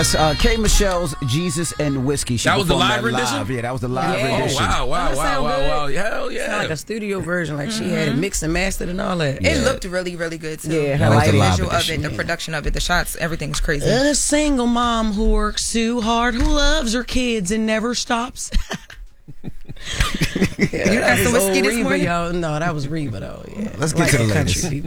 K. Michelle's Jesus and Whiskey. That was the live rendition? Yeah, that was the live rendition. Oh, wow. Hell yeah. It's like a studio version. Like she had it mixed and mastered and all that. It looked really, really good too. Yeah, the I like the live visual of edition, it, the production of it, the shots, everything's crazy. A single mom who works too hard, who loves her kids and never stops. You got some whiskey this Reba, morning? y'all. No, that was Reba though. Yeah. Let's get to the latest. What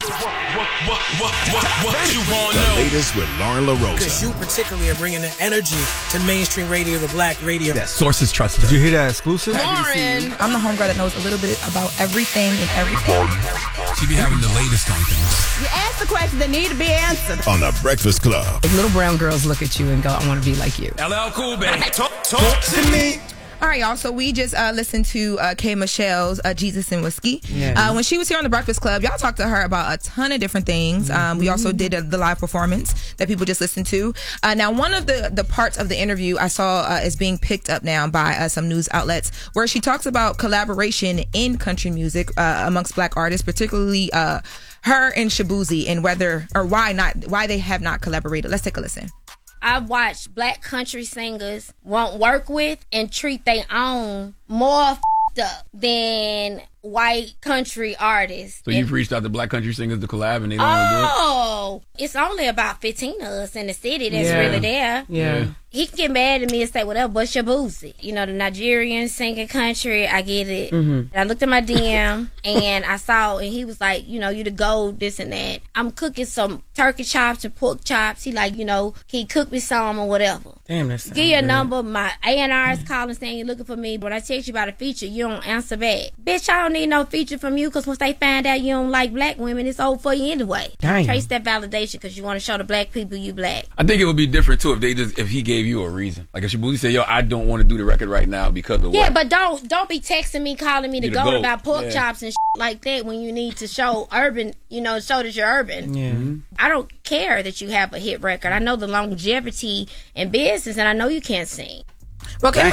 you want to know? Latest with Lauren LaRosa. Because you particularly are bringing the energy to mainstream radio, the black radio. Sources trusted. Did you hear that exclusive? Lauren, I'm the homegirl that knows a little bit about everything and everything. She be having the latest on things. You ask the questions that need to be answered. On the Breakfast Club. If little brown girls look at you and go, I want to be like you. LL Cool, baby. Talk to me. All right, y'all. So we just listened to K. Michelle's Jesus and Whiskey. Yeah. When she was here on the Breakfast Club, y'all talked to her about a ton of different things. We also did the live performance that people just listened to. Now, one of the parts of the interview I saw is being picked up now by some news outlets, where she talks about collaboration in country music amongst black artists, particularly her and Shaboozey, and why they have not collaborated. Let's take a listen. I've watched black country singers won't work with and treat their own more up than white country artists. So you've reached out to black country singers to collab and they don't want to do it? Oh, it's only about 15 of us in the city that's really there. Yeah. He can get mad at me and say whatever, but Shaboozey. You know, the Nigerian singing country, I get it. Mm-hmm. I looked at my DM and I saw, and he was like, you know, you the gold, this and that. I'm cooking some turkey chops and pork chops. He like, you know, can you cook me some or whatever? Damn, that's Give you a number. My A&R is calling saying you're looking for me. When I text you about a feature, you don't answer back. Bitch, I don't need no feature from you, because once they find out you don't like black women, it's over for you anyway. Damn. Trace that validation because you want to show the black people you black. I think it would be different too if he gave you a reason. Like if Shaboozey said, "Yo, I don't want to do the record right now because of yeah, what." but don't be texting me, calling me to You the go goat. about pork chops and like that when you need to show urban. You know, show that you're urban. Yeah. I don't care that you have a hit record. I know the longevity in business, and I know you can't sing. Well, K.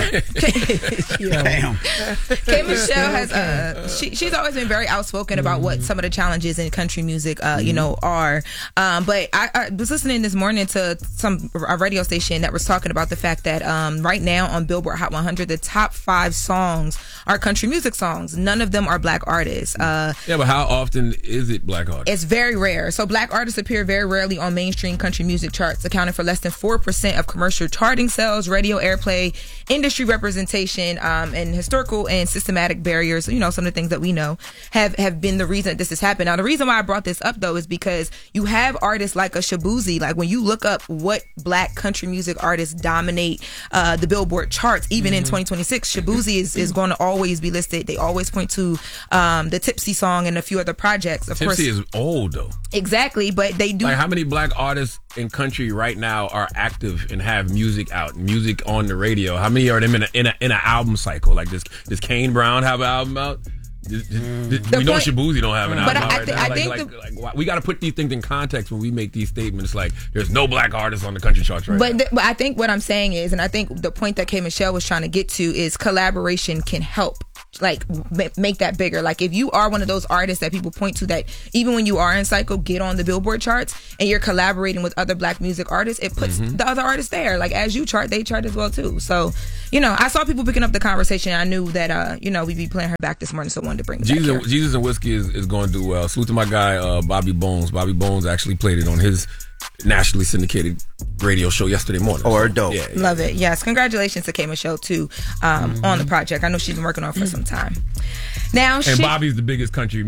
Damn. K. Michelle has she's always been very outspoken about what some of the challenges in country music are. But I was listening this morning to a radio station that was talking about the fact that right now on Billboard Hot 100, the top 5 songs are country music songs. None of them are black artists. Yeah, but how often is it black artists? It's very rare. So black artists appear very rarely on mainstream country music charts, accounting for less than 4% of commercial charting sales, radio airplay, industry representation, and historical and systematic barriers. You know, some of the things that we know have been the reason this has happened. Now, the reason why I brought this up, though, is because you have artists like a Shaboozey. Like when you look up what black country music artists dominate the Billboard charts, even in 2026, Shaboozey is going to always be listed. They always point to the Tipsy song and a few other projects. Of course, Tipsy is old though. Exactly, but they do. Like how many black artists in country right now are active and have music out, music on the radio? How many are them in an album cycle? Like does Kane Brown have an album out? We know Shaboozey don't have an album out right now. I think we got to put these things in context when we make these statements. Like there's no black artists on the country charts right now. But I think what I'm saying is, and I think the point that K. Michelle was trying to get to is collaboration can help. Like make that bigger. Like if you are one of those artists that people point to that even when you are in cycle get on the Billboard charts and you're collaborating with other black music artists, it puts the other artists there. Like as you chart, they chart as well too. So I saw people picking up the conversation. I knew that we'd be playing her back this morning, so I wanted to bring it back. Jesus and Whiskey is going to do well. Salute to my guy Bobby Bones. Bobby Bones actually played it on his nationally syndicated radio show yesterday morning. Dope. Yeah. Love it. Yes. Congratulations to K. Michelle too on the project. I know she's been working on it for some time. Now, Bobby's the biggest country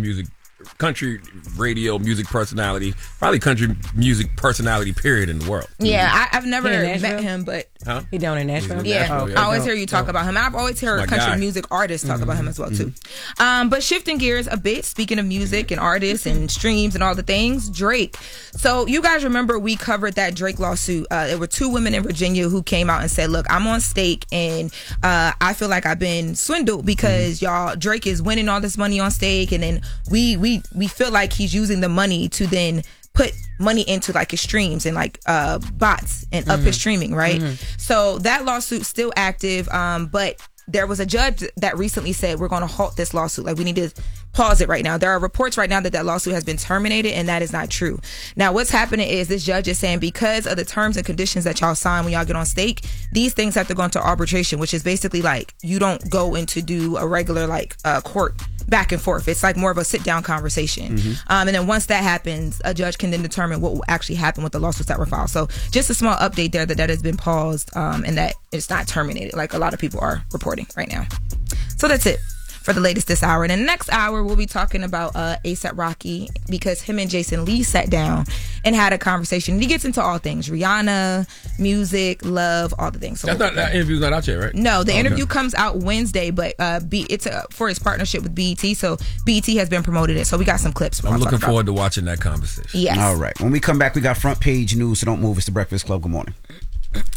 radio music personality, probably country music personality period in the world. Yeah, I've never met him, but he down in Nashville. Yeah, I always hear you talk about him. I've always heard country music artists talk about him as well too. But shifting gears a bit, speaking of music and artists and streams and all the things, Drake. So you guys remember we covered that Drake lawsuit. There were 2 women in Virginia who came out and said, "Look, I'm on stake and I feel like I've been swindled because Drake is winning all this money on stake, and then we feel like he's using the money to then put money into like his streams and like bots and up his streaming, right?" So that lawsuit's still active, but there was a judge that recently said we're going to halt this lawsuit. Like we need to pause it right now. There are reports right now that lawsuit has been terminated, and that is not true. Now, what's happening is this judge is saying because of the terms and conditions that y'all sign when y'all get on stake, these things have to go into arbitration, which is basically like you don't go into do a regular court back and forth. It's like more of a sit down conversation. And then once that happens, a judge can then determine what will actually happen with the lawsuits that were filed. So just a small update there that has been paused and that it's not terminated like a lot of people are reporting right now. So that's it for the latest this hour. And in the next hour, we'll be talking about A$AP Rocky because him and Jason Lee sat down and had a conversation. And he gets into all things: Rihanna, music, love, all the things. So that interview's not out yet, right? No, the interview comes out Wednesday, but it's for his partnership with BET. So BET has been promoting it. So we got some clips. I'm looking forward to watching that conversation. Yes. All right. When we come back, we got front page news, so don't move. It's the Breakfast Club. Good morning.